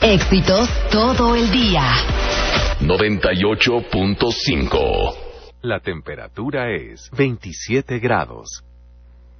Éxitos todo el día. 98.5. La temperatura es 27 grados.